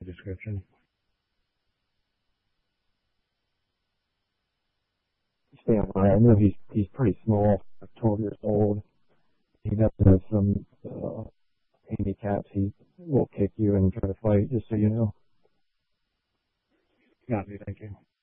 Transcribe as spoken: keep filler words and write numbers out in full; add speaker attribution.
Speaker 1: description.
Speaker 2: Stay on I know he's he's pretty small, twelve years old. He does have some uh, handicaps. He will kick you and try to fight, just so you know.
Speaker 1: Got me, thank you.